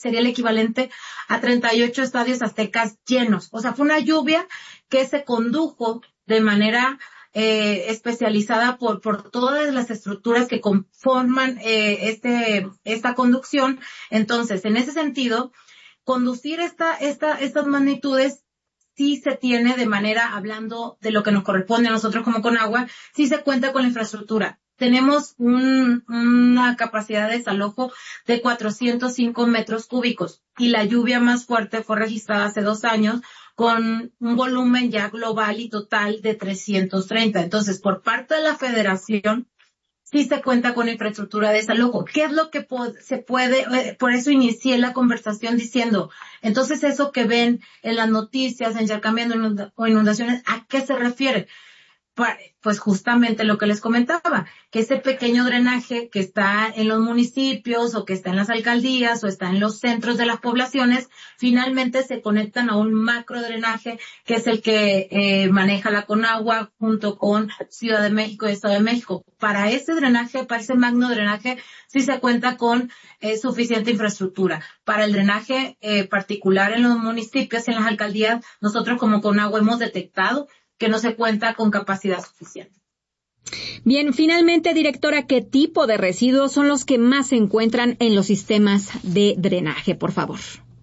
sería el equivalente a 38 estadios aztecas llenos. O sea, fue una lluvia que se condujo de manera especializada por todas las estructuras que conforman esta conducción. Entonces, en ese sentido, conducir estas magnitudes sí se tiene de manera, hablando de lo que nos corresponde a nosotros como Conagua, sí se cuenta con la infraestructura. Tenemos una capacidad de desalojo de 405 metros cúbicos y la lluvia más fuerte fue registrada hace 2 años con un volumen ya global y total de 330. Entonces, por parte de la Federación, sí se cuenta con infraestructura de desalojo. ¿Qué es lo que se puede? Por eso inicié la conversación diciendo, entonces eso que ven en las noticias, encharcamiento o inundaciones, ¿a qué se refiere? Pues justamente lo que les comentaba, que ese pequeño drenaje que está en los municipios o que está en las alcaldías o está en los centros de las poblaciones, finalmente se conectan a un macro drenaje que es el que maneja la Conagua junto con Ciudad de México y Estado de México. Para ese drenaje, para ese magno drenaje, sí se cuenta con suficiente infraestructura. Para el drenaje particular en los municipios y en las alcaldías, nosotros como Conagua hemos detectado que no se cuenta con capacidad suficiente. Bien, finalmente, directora, ¿qué tipo de residuos son los que más se encuentran en los sistemas de drenaje, por favor?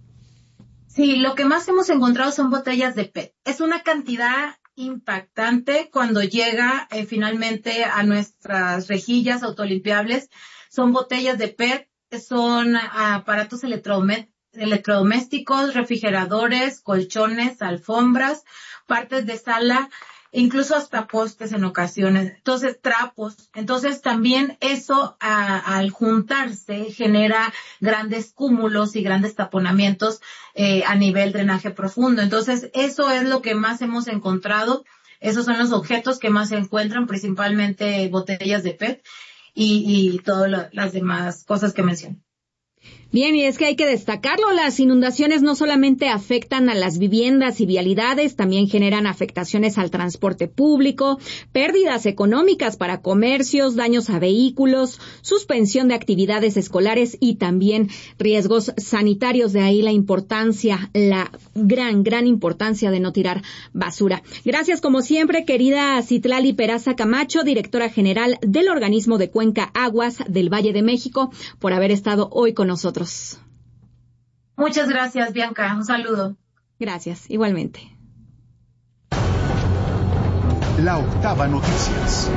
Sí, lo que más hemos encontrado son botellas de PET. Es una cantidad impactante cuando llega finalmente a nuestras rejillas autolimpiables. Son botellas de PET, son aparatos electrodomésticos, refrigeradores, colchones, alfombras, partes de sala, incluso hasta postes en ocasiones. Entonces, trapos. Entonces, también eso al juntarse genera grandes cúmulos y grandes taponamientos a nivel drenaje profundo. Entonces, eso es lo que más hemos encontrado. Esos son los objetos que más se encuentran, principalmente botellas de PET y todas las demás cosas que mencioné. Bien, y es que hay que destacarlo, las inundaciones no solamente afectan a las viviendas y vialidades, también generan afectaciones al transporte público, pérdidas económicas para comercios, daños a vehículos, suspensión de actividades escolares y también riesgos sanitarios. De ahí la importancia, la gran importancia de no tirar basura. Gracias, como siempre, querida Citlali Peraza Camacho, directora general del organismo de Cuenca Aguas del Valle de México, por haber estado hoy con nosotros. Muchas gracias, Bianca. Un saludo. Gracias, igualmente. La Octava Noticias.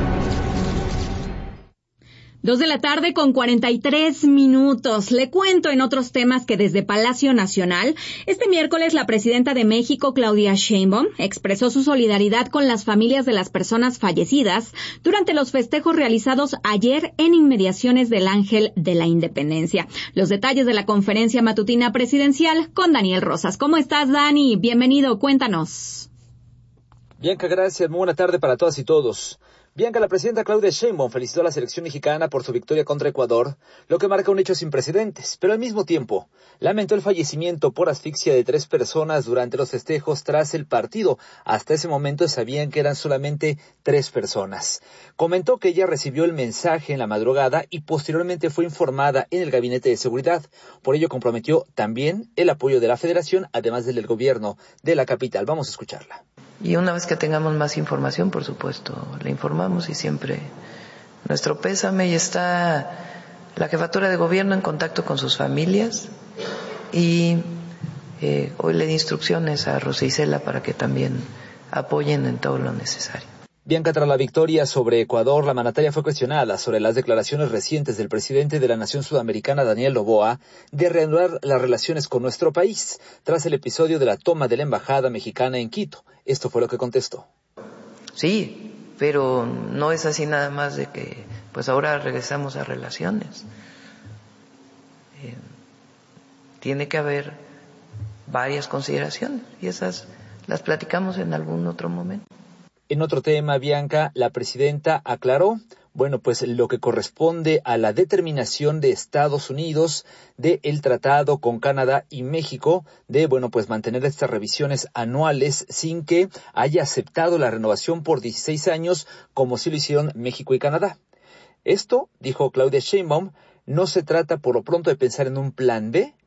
2:43 p.m. Le cuento en otros temas que desde Palacio Nacional, este miércoles la presidenta de México, Claudia Sheinbaum, expresó su solidaridad con las familias de las personas fallecidas durante los festejos realizados ayer en inmediaciones del Ángel de la Independencia. Los detalles de la conferencia matutina presidencial con Daniel Rosas. ¿Cómo estás, Dani? Bienvenido, cuéntanos. Bianca, gracias. Muy buena tarde para todas y todos. Bianca, la presidenta Claudia Sheinbaum felicitó a la selección mexicana por su victoria contra Ecuador, lo que marca un hecho sin precedentes, pero al mismo tiempo lamentó el fallecimiento por asfixia de 3 personas durante los festejos tras el partido. Hasta ese momento sabían que eran solamente 3 personas. Comentó que ella recibió el mensaje en la madrugada y posteriormente fue informada en el gabinete de seguridad. Por ello comprometió también el apoyo de la Federación, además del gobierno de la capital. Vamos a escucharla. Y una vez que tengamos más información, por supuesto, le informamos y siempre nuestro pésame. Y está la jefatura de gobierno en contacto con sus familias y hoy le di instrucciones a Rosa Isela para que también apoyen en todo lo necesario. Bianca, tras la victoria sobre Ecuador, la mandataria fue cuestionada sobre las declaraciones recientes del presidente de la nación sudamericana, Daniel Noboa, de reanudar las relaciones con nuestro país, tras el episodio de la toma de la embajada mexicana en Quito. Esto fue lo que contestó. Sí, pero no es así nada más de que, pues ahora regresamos a relaciones. Tiene que haber varias consideraciones y esas las platicamos en algún otro momento. En otro tema, Bianca, la presidenta aclaró, pues lo que corresponde a la determinación de Estados Unidos del tratado con Canadá y México de, mantener estas revisiones anuales sin que haya aceptado la renovación por 16 años, como sí lo hicieron México y Canadá. Esto, dijo Claudia Sheinbaum, no se trata por lo pronto de pensar en un plan B,